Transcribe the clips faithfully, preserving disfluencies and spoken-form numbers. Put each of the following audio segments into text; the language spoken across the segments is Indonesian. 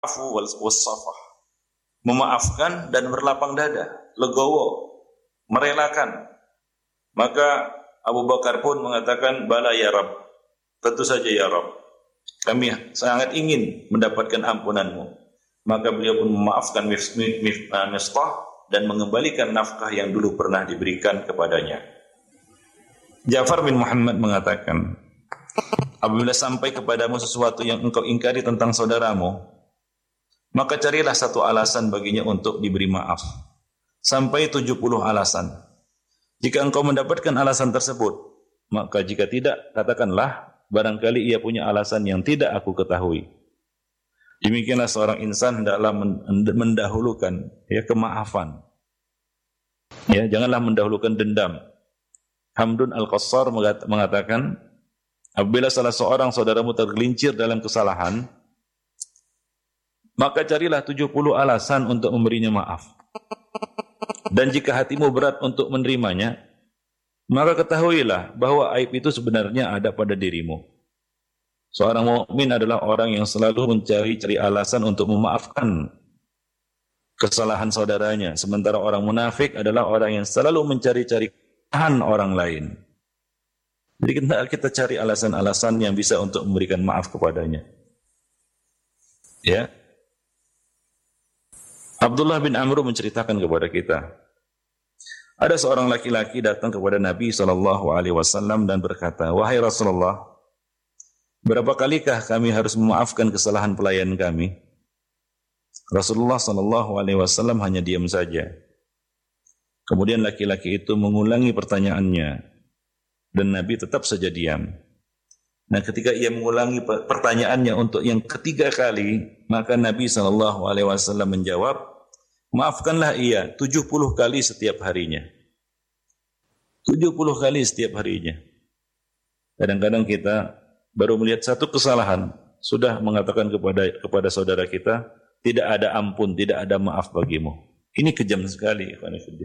afu wal wasafah. Memaafkan dan berlapang dada, legowo, merelakan. Maka Abu Bakar pun mengatakan, bala ya Rabb, tentu saja ya Rabb, kami sangat ingin mendapatkan ampunanmu. Maka beliau pun memaafkan Mistah dan mengembalikan nafkah yang dulu pernah diberikan kepadanya. Ja'far bin Muhammad mengatakan, apabila sampai kepadamu sesuatu yang engkau ingkari tentang saudaramu, maka carilah satu alasan baginya untuk diberi maaf. Sampai tujuh puluh alasan. Jika engkau mendapatkan alasan tersebut, maka jika tidak, katakanlah, barangkali ia punya alasan yang tidak aku ketahui. Demikianlah seorang insan hendaklah mendahulukan ya kemaafan. Ya, janganlah mendahulukan dendam. Hamdun Al-Qassar mengatakan, apabila salah seorang saudaramu tergelincir dalam kesalahan, maka carilah tujuh puluh alasan untuk memberinya maaf. Dan jika hatimu berat untuk menerimanya, maka ketahuilah bahwa aib itu sebenarnya ada pada dirimu. Seorang mukmin adalah orang yang selalu mencari-cari alasan untuk memaafkan kesalahan saudaranya, sementara orang munafik adalah orang yang selalu mencari-cari kesalahan orang lain. Jadi kita, kita cari alasan-alasan yang bisa untuk memberikan maaf kepadanya. Ya. Abdullah bin Amr menceritakan kepada kita, ada seorang laki-laki datang kepada Nabi sallallahu alaihi wasallam dan berkata, wahai Rasulullah, berapa kalikah kami harus memaafkan kesalahan pelayan kami? Rasulullah sallallahu alaihi wasallam hanya diam saja. Kemudian laki-laki itu mengulangi pertanyaannya dan Nabi tetap saja diam. Nah, ketika ia mengulangi pertanyaannya untuk yang ketiga kali, maka Nabi sallallahu alaihi wasallam menjawab, maafkanlah ia tujuh puluh kali setiap harinya. tujuh puluh kali setiap harinya. Kadang-kadang kita baru melihat satu kesalahan, sudah mengatakan kepada kepada saudara kita, tidak ada ampun, tidak ada maaf bagimu. Ini kejam sekali.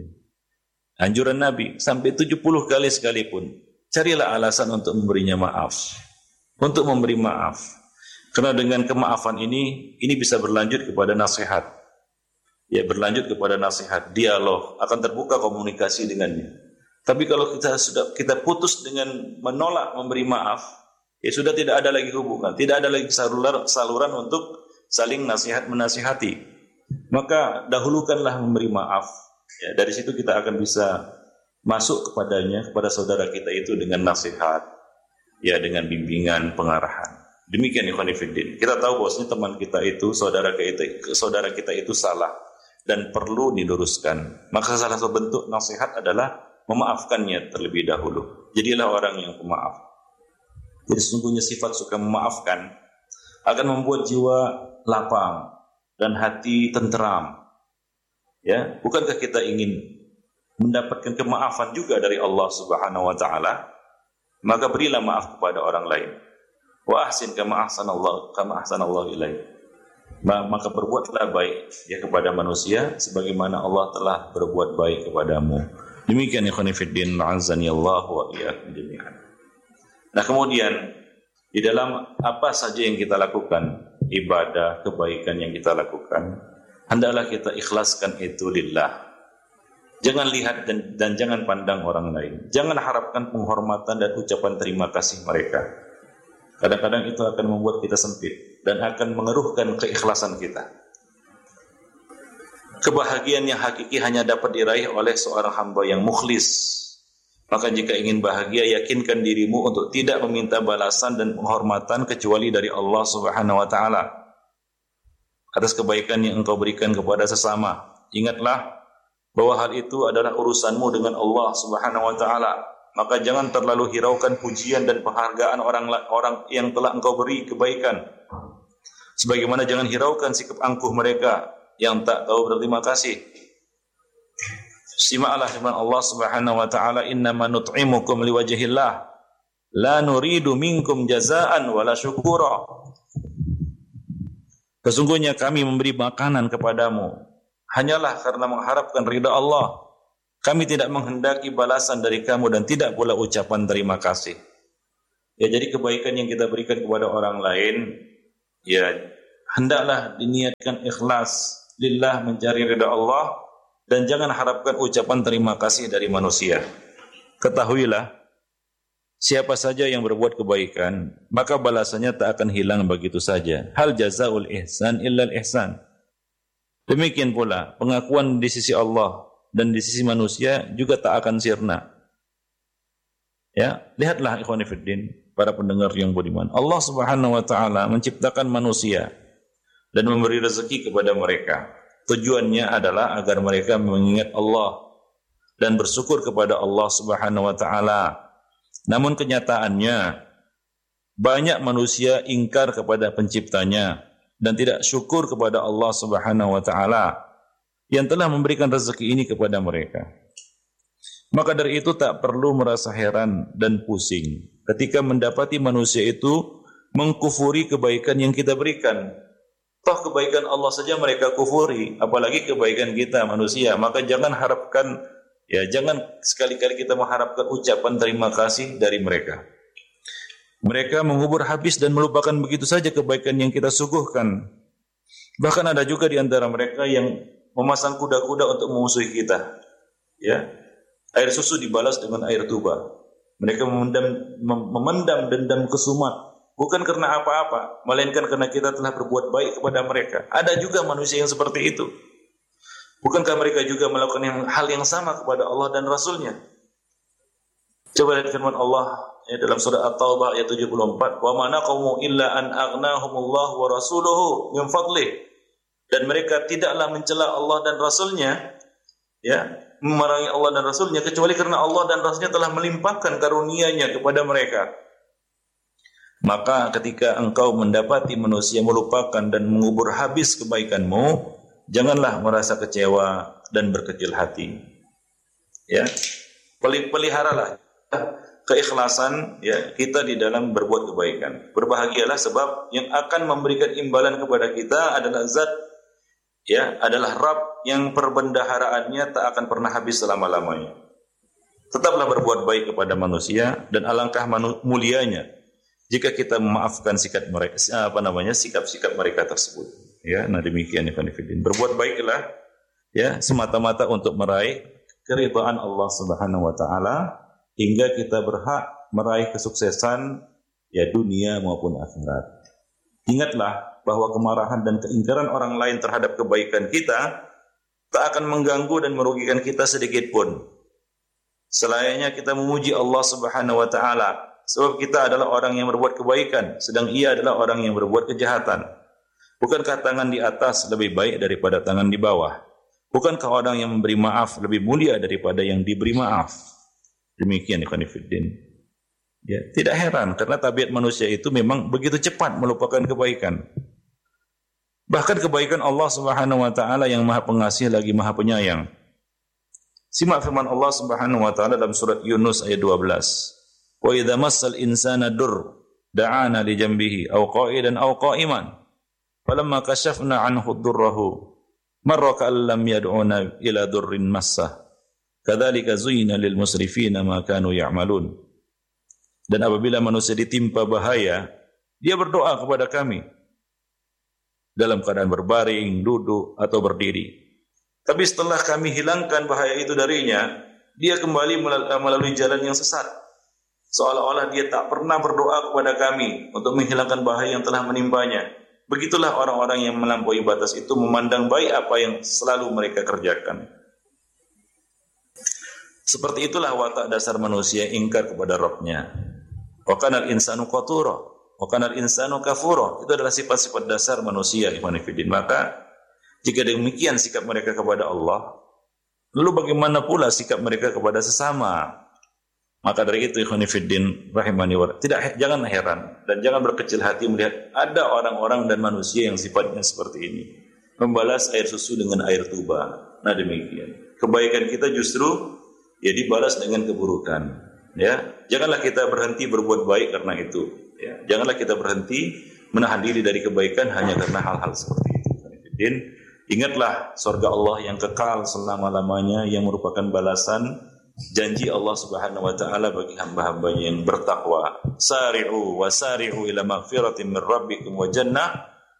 Anjuran Nabi, sampai tujuh puluh kali sekalipun, carilah alasan untuk memberinya maaf. Untuk memberi maaf. Karena dengan kemaafan ini, ini bisa berlanjut kepada nasihat. Ya, berlanjut kepada nasihat, dialog, akan terbuka komunikasi dengannya. Tapi kalau kita sudah kita putus dengan menolak memberi maaf, ya sudah tidak ada lagi hubungan, tidak ada lagi saluran, saluran untuk saling nasihat menasihati. Maka dahulukanlah memberi maaf. Ya, dari situ kita akan bisa masuk kepadanya, kepada saudara kita itu dengan nasihat, ya dengan bimbingan, pengarahan. Demikian ikhwan fillah. Kita tahu bahwasanya teman kita itu, saudara kita, saudara kita itu salah dan perlu diluruskan. Maka salah satu bentuk nasihat adalah memaafkannya terlebih dahulu. Jadilah orang yang pemaaf. Jadi sesungguhnya sifat suka memaafkan akan membuat jiwa lapang dan hati tenteram. Ya, bukankah kita ingin mendapatkan kemaafan juga dari Allah Subhanahu wa taala? Maka berilah maaf kepada orang lain. Wa ahsin kama ahsanallahu kama ahsanallahu ilaik. Maka berbuatlah baik ya kepada manusia sebagaimana Allah telah berbuat baik kepadamu. Demikian ikhwan fillah, azani Allah wa iyyakum jami'an. Nah, kemudian di dalam apa saja yang kita lakukan, ibadah, kebaikan yang kita lakukan, hendaklah kita ikhlaskan itu lillah. Jangan lihat dan, dan jangan pandang orang lain. Jangan harapkan penghormatan dan ucapan terima kasih mereka. Kadang-kadang itu akan membuat kita sempit dan akan mengeruhkan keikhlasan kita. Kebahagiaan yang hakiki hanya dapat diraih oleh seorang hamba yang mukhlis. Maka jika ingin bahagia, yakinkan dirimu untuk tidak meminta balasan dan penghormatan kecuali dari Allah Subhanahu wa taala atas kebaikan yang engkau berikan kepada sesama. Ingatlah bahwa hal itu adalah urusanmu dengan Allah Subhanahu wa taala. Maka jangan terlalu hiraukan pujian dan penghargaan orang orang yang telah engkau beri kebaikan. Sebagaimana jangan hiraukan sikap angkuh mereka yang tak tahu berterima kasih. Simaklah firman Allah Subhanahu wa taala, innama nut'imukum liwajhillah la nuridu minkum jazaan wala syukura. Sesungguhnya kami memberi makanan kepadamu hanyalah karena mengharapkan ridha Allah. Kami tidak menghendaki balasan dari kamu dan tidak pula ucapan terima kasih. Ya, jadi kebaikan yang kita berikan kepada orang lain, ya hendaklah diniatkan ikhlas lillah, mencari ridha Allah, dan jangan harapkan ucapan terima kasih dari manusia. Ketahuilah, siapa saja yang berbuat kebaikan, maka balasannya tak akan hilang begitu saja. Hal jazaul ihsan illa al-ihsan. Demikian pula pengakuan di sisi Allah dan di sisi manusia juga tak akan sirna. Ya, lihatlah ikhwan fillah, para pendengar yang budiman. Allah Subhanahu wa taala menciptakan manusia dan memberi rezeki kepada mereka. Tujuannya adalah agar mereka mengingat Allah dan bersyukur kepada Allah Subhanahu wa taala. Namun kenyataannya banyak manusia ingkar kepada penciptanya dan tidak syukur kepada Allah Subhanahu wa taala yang telah memberikan rezeki ini kepada mereka. Maka dari itu tak perlu merasa heran dan pusing ketika mendapati manusia itu mengkufuri kebaikan yang kita berikan. Toh kebaikan Allah saja mereka kufuri, apalagi kebaikan kita manusia. Maka jangan harapkan, ya jangan sekali-kali kita mengharapkan ucapan terima kasih dari mereka. Mereka mengubur habis dan melupakan begitu saja kebaikan yang kita suguhkan. Bahkan ada juga di antara mereka yang memasang kuda-kuda untuk memusuhi kita. Ya, air susu dibalas dengan air tuba. Mereka memendam, memendam dendam kesumat, bukan karena apa-apa, melainkan karena kita telah berbuat baik kepada mereka. Ada juga manusia yang seperti itu. Bukankah mereka juga melakukan yang, hal yang sama kepada Allah dan Rasulnya? Coba lihat firman Allah ya, dalam surah At-Taubah ayat tujuh puluh empat, "Wa ma naqamu illa an aghnahumullahu wa rasuluhu min fadlih." Dan mereka tidaklah mencela Allah dan Rasulnya, ya, memerangi Allah dan Rasulnya, kecuali karena Allah dan Rasulnya telah melimpahkan karunia-Nya kepada mereka. Maka ketika engkau mendapati manusia melupakan dan mengubur habis kebaikanmu, janganlah merasa kecewa dan berkecil hati. Ya, peliharalah keikhlasan ya kita di dalam berbuat kebaikan. Berbahagialah sebab yang akan memberikan imbalan kepada kita adalah zat ya adalah Rabb yang perbendaharaannya tak akan pernah habis selama-lamanya. Tetaplah berbuat baik kepada manusia dan alangkah manu- mulianya jika kita memaafkan sikap mereka apa namanya sikap-sikap mereka tersebut. Ya, nah demikian ikhwan fillah. Berbuat baiklah ya semata-mata untuk meraih keridhaan Allah Subhanahu wa taala hingga kita berhak meraih kesuksesan ya dunia maupun akhirat. Ingatlah bahwa kemarahan dan keingkaran orang lain terhadap kebaikan kita tak akan mengganggu dan merugikan kita sedikit pun. Selayaknya kita memuji Allah Subhanahu wa taala, sebab kita adalah orang yang berbuat kebaikan, sedang ia adalah orang yang berbuat kejahatan. Bukankah tangan di atas lebih baik daripada tangan di bawah? Bukankah orang yang memberi maaf lebih mulia daripada yang diberi maaf? Demikian ikhwan fillah. Ya, tidak heran karena tabiat manusia itu memang begitu cepat melupakan kebaikan. Bahkan kebaikan Allah Subhanahu wa taala yang Maha Pengasih lagi Maha Penyayang. Simak firman Allah Subhanahu wa taala dalam surat Yunus ayat dua belas. Wa idza massal insana dur da'ana li janbihi aw qa'idan aw qa'iman. Falamma kashafna 'anhu durrahu marra ka'an lam yad'una ila durrin massah. Kadzalika zuyyina lil musrifina ma kanu ya'malun. Dan apabila manusia ditimpa bahaya, dia berdoa kepada kami dalam keadaan berbaring, duduk atau berdiri. Tapi setelah kami hilangkan bahaya itu darinya, dia kembali melalui jalan yang sesat. Seolah-olah dia tak pernah berdoa kepada kami untuk menghilangkan bahaya yang telah menimpanya. Begitulah orang-orang yang melampaui batas itu memandang baik apa yang selalu mereka kerjakan. Seperti itulah watak dasar manusia ingkar kepada Rabb-Nya. Wa kanal insanu qatura, wa kanal insanu kafura. Itu adalah sifat-sifat dasar manusia, ikhwan fillah. Maka jika demikian sikap mereka kepada Allah, lalu bagaimana pula sikap mereka kepada sesama? Maka dari itu ikhwan fillah rahimani wa tidak jangan heran dan jangan berkecil hati melihat ada orang-orang dan manusia yang sifatnya seperti ini, membalas air susu dengan air tuba. Nah demikian. Kebaikan kita justru ya dibalas dengan keburukan. Ya, janganlah kita berhenti berbuat baik karena itu. Ya, janganlah kita berhenti menahan diri dari kebaikan hanya karena hal-hal seperti itu. Dan ingatlah surga Allah yang kekal selama-lamanya yang merupakan balasan janji Allah Subhanahu wa taala bagi hamba-hambanya yang bertakwa. Sari'u wa sari'u ila maghfiratin min rabbikum wa jannah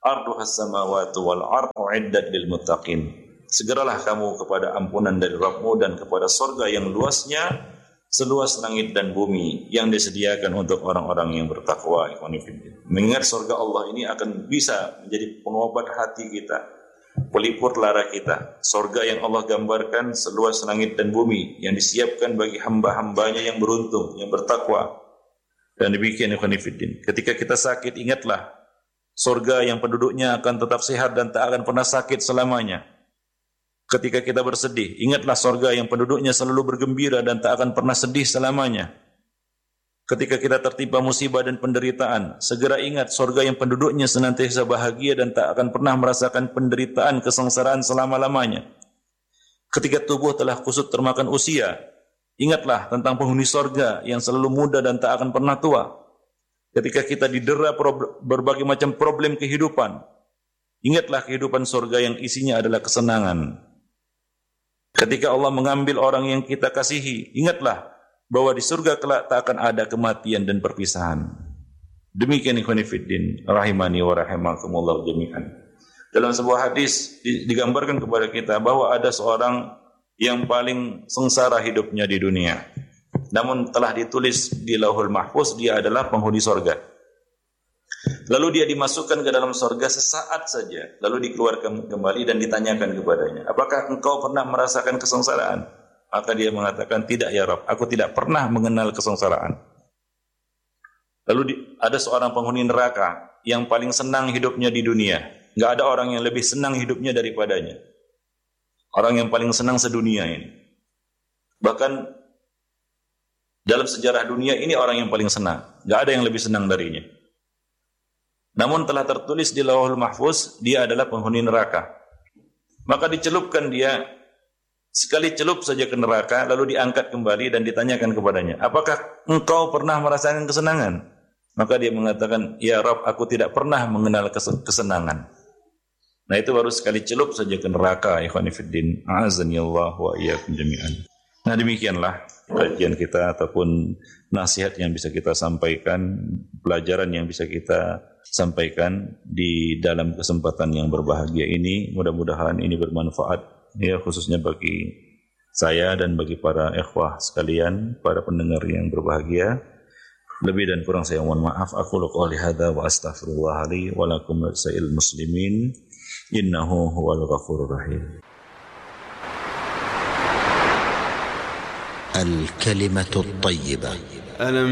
arduhas samawati wal ardh uiddat lil muttaqin. Segeralah kamu kepada ampunan dari Rabbmu dan kepada surga yang luasnya seluas langit dan bumi yang disediakan untuk orang-orang yang bertakwa. Mengingat surga Allah ini akan bisa menjadi pengobat hati kita, pelipur lara kita. Surga yang Allah gambarkan seluas langit dan bumi yang disiapkan bagi hamba-hambanya yang beruntung, yang bertakwa. Dan demikian ikhwan fillah. Ketika kita sakit, ingatlah surga yang penduduknya akan tetap sehat dan tak akan pernah sakit selamanya. Ketika kita bersedih, ingatlah surga yang penduduknya selalu bergembira dan tak akan pernah sedih selamanya. Ketika kita tertimpa musibah dan penderitaan, segera ingat surga yang penduduknya senantiasa bahagia dan tak akan pernah merasakan penderitaan kesengsaraan selama-lamanya. Ketika tubuh telah kusut termakan usia, ingatlah tentang penghuni surga yang selalu muda dan tak akan pernah tua. Ketika kita didera berbagai macam problem kehidupan, ingatlah kehidupan surga yang isinya adalah kesenangan. Ketika Allah mengambil orang yang kita kasihi, ingatlah bahwa di surga kelak tak akan ada kematian dan perpisahan. Demikian ikhwan fillah rahimani wa rahimakumullah jami'an. Dalam sebuah hadis digambarkan kepada kita bahwa ada seorang yang paling sengsara hidupnya di dunia. Namun telah ditulis di Lauhul Mahfuz dia adalah penghuni surga. Lalu dia dimasukkan ke dalam surga sesaat saja, lalu dikeluarkan kembali dan ditanyakan kepadanya, apakah engkau pernah merasakan kesengsaraan? Maka dia mengatakan, tidak ya Rabb, aku tidak pernah mengenal kesengsaraan. Lalu di, ada seorang penghuni neraka yang paling senang hidupnya di dunia. Enggak ada orang yang lebih senang hidupnya daripadanya. Orang yang paling senang sedunia ini. Bahkan dalam sejarah dunia ini orang yang paling senang. Enggak ada yang lebih senang darinya. Namun telah tertulis di Lauhul Mahfuz, dia adalah penghuni neraka. Maka dicelupkan dia, sekali celup saja ke neraka, lalu diangkat kembali dan ditanyakan kepadanya, apakah engkau pernah merasakan kesenangan? Maka dia mengatakan, ya Rabb, aku tidak pernah mengenal kesenangan. Nah itu baru sekali celup saja ke neraka. Ikhwani fiddin, a'azani Allah wa iyyakum jami'an. Nah demikianlah kajian kita ataupun nasihat yang bisa kita sampaikan, pelajaran yang bisa kita sampaikan di dalam kesempatan yang berbahagia ini. Mudah-mudahan ini bermanfaat ya, khususnya bagi saya dan bagi para ikhwah sekalian, para pendengar yang berbahagia. Lebih dan kurang saya mohon maaf. Aku qouli hadza wa astaghfirullah li wa lakum lisa'il muslimin innahu huwal ghafurur rahim. الكلمة الطيبة.